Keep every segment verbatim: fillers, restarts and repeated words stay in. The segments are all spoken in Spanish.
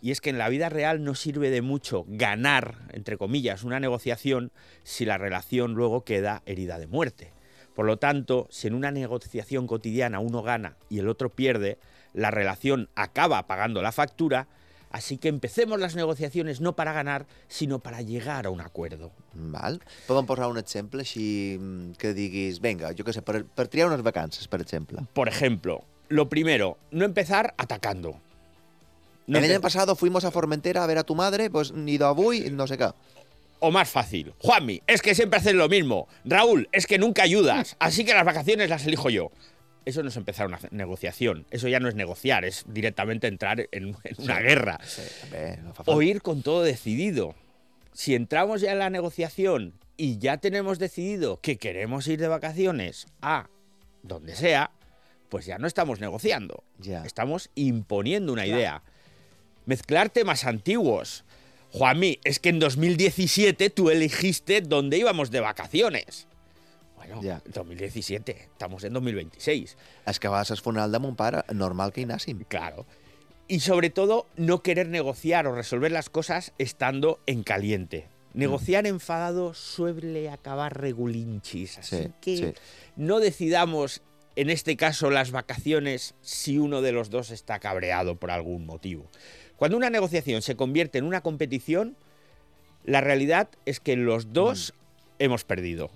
y es que en la vida real no sirve de mucho ganar, entre comillas, una negociación si la relación luego queda herida de muerte. Por lo tanto, si en una negociación cotidiana uno gana y el otro pierde, la relación acaba pagando la factura, así que empecemos las negociaciones no para ganar, sino para llegar a un acuerdo. Val. Podem posar un exemple així que diguis, venga, jo què sé, per, per triar unes vacances, per exemple. Por ejemplo, lo primero, no empezar atacando. No el año empe- pasado fuimos a Formentera a ver a tu madre, pues ni de avui, no sé qué. O más fácil, Juanmi, es que siempre haces lo mismo. Raúl, es que nunca ayudas, así que las vacaciones las elijo yo. Eso no es empezar una negociación, eso ya no es negociar, es directamente entrar en, en una Sí, guerra. Sí, també, no fa falta. O ir con todo decidido. Si entramos ya en la negociación y ya tenemos decidido que queremos ir de vacaciones a donde sea, pues ya no estamos negociando, Ya. estamos imponiendo una Claro. idea. Mezclar temas antiguos. Juanmi, es que en dos mil diecisiete tú elegiste dónde íbamos de vacaciones. Bueno, Ja. dos mil diecisiete, estamos en dos mil veintiséis. És que vas al funeral de mon pare, normal que hi anàssim. Claro. Y sobre todo, no querer negociar o resolver las cosas estando en caliente. Negociar enfadado suele acabar regulinchis. Así Sí, que sí. no decidamos, en este caso, las vacaciones si uno de los dos está cabreado por algún motivo. Cuando una negociación se convierte en una competición, la realidad es que los dos hemos perdido.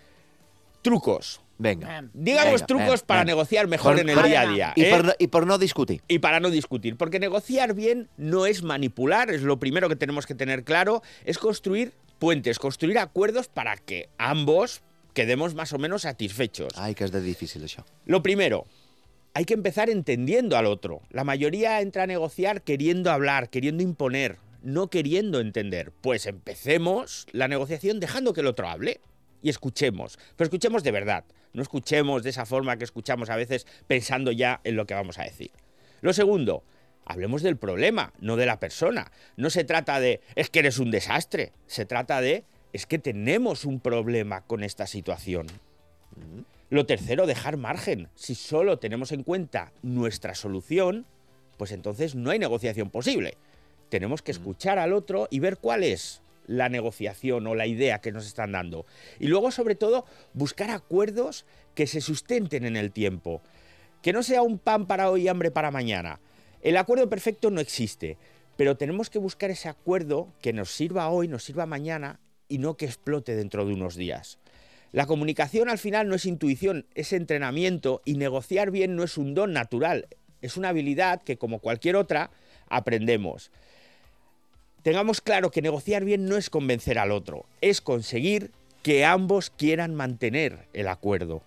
Trucos. Vinga. Em, Digamos Venga, trucos ven, para ven. negociar mejor Por- en el Venga. día a día. I, ¿eh? per, no- I per no discutir. Y para no discutir, porque negociar bien no es manipular, es lo primero que tenemos que tener claro, es construir puentes, construir acuerdos para que ambos quedemos más o menos satisfechos. Ai, que és de difícil, això. Lo primero, hay que empezar entendiendo al otro. La mayoría entra a negociar queriendo hablar, queriendo imponer, no queriendo entender. Pues empecemos la negociación dejando que el otro hable y escuchemos. Pero escuchemos de verdad, no escuchemos de esa forma que escuchamos a veces pensando ya en lo que vamos a decir. Lo segundo, hablemos del problema, no de la persona. No se trata de, es que eres un desastre. Se trata de, es que tenemos un problema con esta situación. Lo tercero, dejar margen. Si solo tenemos en cuenta nuestra solución, pues entonces no hay negociación posible. Tenemos que escuchar al otro y ver cuál es la negociación o la idea que nos están dando. Y luego, sobre todo, buscar acuerdos que se sustenten en el tiempo. Que no sea un pan para hoy y hambre para mañana. El acuerdo perfecto no existe, pero tenemos que buscar ese acuerdo que nos sirva hoy, nos sirva mañana y no que explote dentro de unos días. La comunicación al final no es intuición, es entrenamiento, y negociar bien no es un don natural, es una habilidad que, como cualquier otra, aprendemos. Tengamos claro que negociar bien no es convencer al otro, es conseguir que ambos quieran mantener el acuerdo.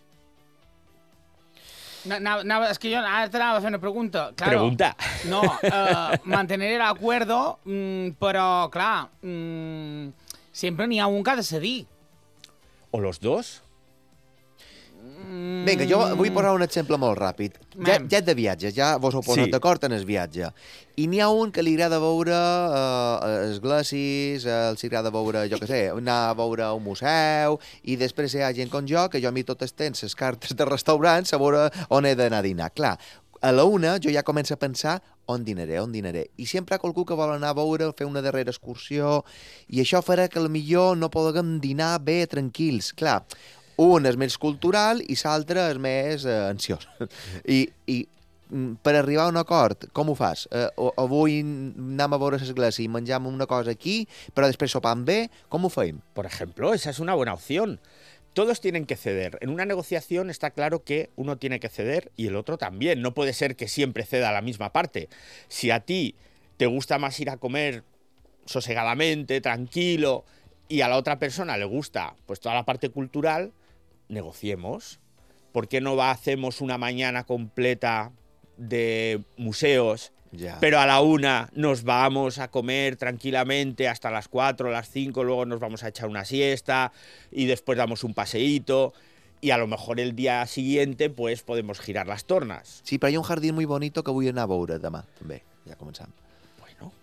Na- na- anava- és que jo ara t'anava a fer una pregunta. Claro, Pregunta. No, eh, mantener el acuerdo, mm, però, clar, mm, sempre n'hi ha un que ha de cedir. ¿O los dos? Vinga, jo vull posar un exemple molt ràpid. Ja, Anem. ja és de viatge, ja vos heu posat Sí. d'acord en el viatge. I n'hi ha un que li agrada veure eh, els glacis, eh, els agrada veure, jo què sé, anar a veure un museu, i després hi ha gent com jo, que jo a mi tot el temps les cartes de restaurants a veure on he d'anar a dinar. Clar, a la una jo ja començo a pensar on dinaré, on dinaré. I sempre hi ha qualcú que vol anar a veure, fer una darrera excursió, i això farà que potser no puguem dinar bé, tranquils. Clar, un és més cultural i l'altre és més eh, ansiós. I, i mm, per arribar a un acord, com ho fas? Eh, o- avui anem a veure l'església i mengem una cosa aquí, però després sopam bé, com ho feim? Por ejemplo, esa es una buena opción. Todos tienen que ceder. En una negociación está claro que uno tiene que ceder y el otro también. No puede ser que siempre ceda la misma parte. Si a ti te gusta más ir a comer sosegadamente, tranquilo, y a la otra persona le gusta pues toda la parte cultural, negociemos. ¿Por qué no va, hacemos una mañana completa de museos, Ja. pero a la una nos vamos a comer tranquilamente hasta las cuatro, las cinco, luego nos vamos a echar una siesta y después damos un paseíto y a lo mejor el día siguiente pues podemos girar las tornas? Sí, però hi ha un jardí molt bonito que vull anar a veure demà, també. Ja començam. Bueno,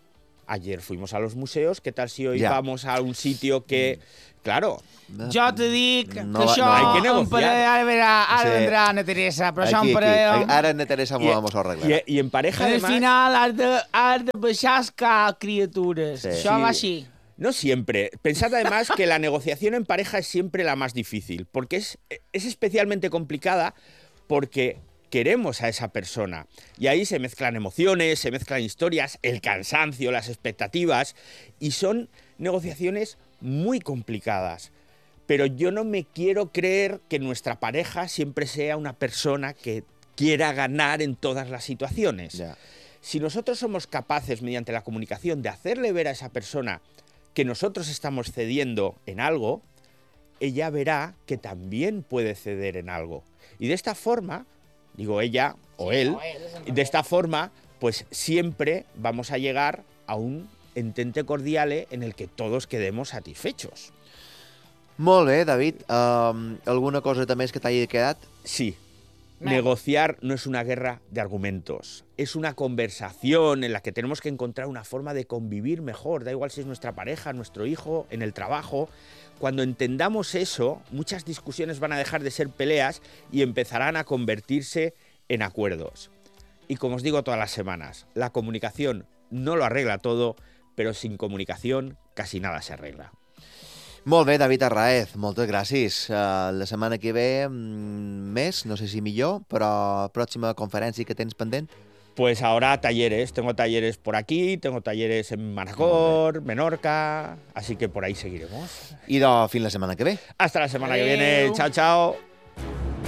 Ayer fuimos a los museos, ¿qué tal si hoy Ja. vamos a un sitio que... Claro, Jo te dic No que va- això no. Hay que em negociar. pare... Ara, verà, ara Sí. vendrà Ana Teresa, però això Aquí, em aquí. pare... Ara en Teresa m'ho y, vamos a arreglar. y- y en pareja Al además... final has de, has de baixar cap criatures. Sí. Això Sí. va així. No siempre. Pensad además que la negociación en pareja es siempre la más difícil, porque es, es especialmente complicada porque queremos a esa persona. Y ahí se mezclan emociones, se mezclan historias, el cansancio, las expectativas, y son negociaciones muy complicadas. Pero yo no me quiero creer que nuestra pareja siempre sea una persona que quiera ganar en todas las situaciones. Ja. Si nosotros somos capaces, mediante la comunicación, de hacerle ver a esa persona que nosotros estamos cediendo en algo, ella verá que también puede ceder en algo. Y de esta forma, digo ella o él, de esta forma, pues siempre vamos a llegar a un entente cordiale en el que todos quedemos satisfechos. Molt bé, David. Um, alguna cosa també és que t'hagi quedat? Sí, Me- negociar no es una guerra de argumentos, es una conversación en la que tenemos que encontrar una forma de convivir mejor, da igual si es nuestra pareja, nuestro hijo, en el trabajo. Cuando entendamos eso, muchas discusiones van a dejar de ser peleas y empezarán a convertirse en acuerdos. Y como os digo todas las semanas, la comunicación no lo arregla todo, pero sin comunicación casi nada se arregla. Molt bé, David Arraez, moltes gràcies. Uh, la setmana que ve mm, més, no sé si millor, però pròxima conferència que tens pendent? Pues ahora talleres, tengo talleres por aquí, tengo talleres en Manacor, Menorca, así que por ahí seguiremos. I de fins la setmana que ve. Hasta la semana que viene, Adeu. chao, chao.